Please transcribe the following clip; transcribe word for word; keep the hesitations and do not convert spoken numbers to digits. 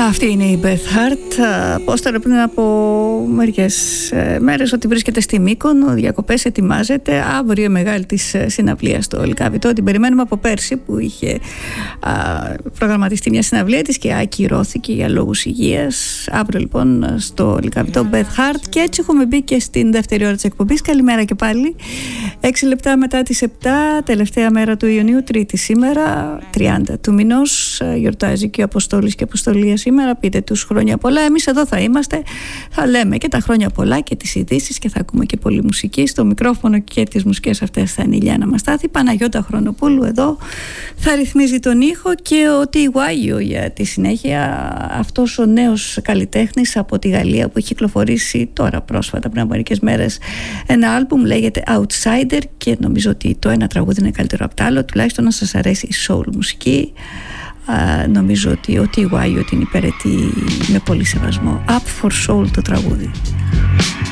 Αυτή είναι η Beth Hart. Πόσταρε πριν από μερικές μέρες ότι βρίσκεται στη Μύκονο, διακοπές, ετοιμάζεται. Αύριο η μεγάλη της συναυλία στο Λυκαβητό. Την περιμένουμε από πέρσι που είχε α, προγραμματιστεί μια συναυλία της και ακυρώθηκε για λόγους υγείας. Αύριο λοιπόν στο Λυκαβητό Beth Hart, και έτσι έχουμε μπει και στην δεύτερη ώρα της εκπομπής. Καλημέρα και πάλι. Έξι λεπτά μετά τις επτά, τελευταία μέρα του Ιουνίου, Τρίτη σήμερα, τριάντα του μηνός. Γιορτάζει και ο Αποστόλης και Αποστολία σήμερα. Πείτε τους χρόνια πολλά. Εμείς εδώ θα είμαστε, θα λέμε και τα χρόνια πολλά και τις ειδήσεις και θα ακούμε και πολλή μουσική. Στο μικρόφωνο και τις μουσικές αυτές θα είναι η Λιάννα Μαστάθη. Παναγιώτα Χρονοπούλου εδώ θα ρυθμίζει τον ήχο, και ο Τι Γουάγιο για τη συνέχεια. Αυτός ο νέος καλλιτέχνης από τη Γαλλία που έχει κυκλοφορήσει τώρα πρόσφατα, πριν από μερικές μέρες, ένα άλμπουμ, λέγεται Outsider, και νομίζω ότι το ένα τραγούδι είναι καλύτερο από το άλλο, τουλάχιστον να σας αρέσει η soul μουσική. Uh, νομίζω ότι ο Τι Γουάγιο την υπηρετεί με πολύ σεβασμό. Up for Soul το τραγούδι.